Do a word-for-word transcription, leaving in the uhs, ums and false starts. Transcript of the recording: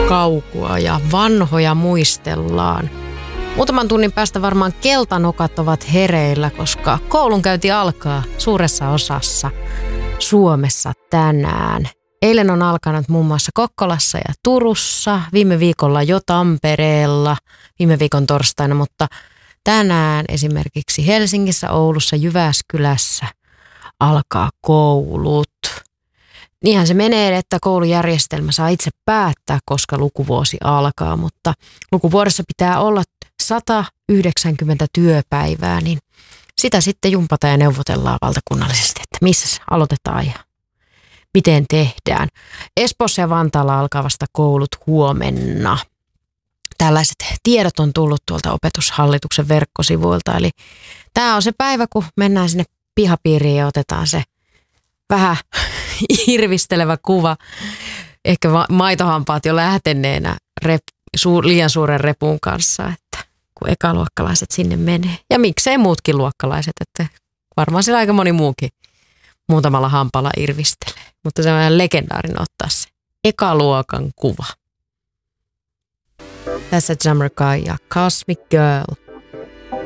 kaukua ja vanhoja muistellaan. Muutaman tunnin päästä varmaan keltanokat ovat hereillä, koska koulunkäynti alkaa suuressa osassa Suomessa tänään. Eilen on alkanut muun muassa Kokkolassa ja Turussa, viime viikolla jo Tampereella, viime viikon torstaina, mutta tänään esimerkiksi Helsingissä, Oulussa, Jyväskylässä alkaa koulut. Niinhän se menee, että koulujärjestelmä saa itse päättää, koska lukuvuosi alkaa, mutta lukuvuodessa pitää olla sata yhdeksänkymmentä työpäivää, niin sitä sitten jumpataan ja neuvotellaan valtakunnallisesti, että missä aloitetaan ja miten tehdään. Espoossa ja Vantaalla alkaa vasta koulut huomenna. Tällaiset tiedot on tullut tuolta opetushallituksen verkkosivuilta, eli tämä on se päivä, kun mennään sinne pihapiiriin ja otetaan se vähän irvistelevä kuva, ehkä maitohampaat jo lähtenneenä rep, su, liian suuren repun kanssa, että kun ekaluokkalaiset sinne menee. Ja miksei muutkin luokkalaiset, että varmaan siellä aika moni muukin muutamalla hampalla irvistelee. Mutta se on ihan legendaarinen ottaa se ekaluokan kuva. Tässä Jamaica ja Cosmic Girl.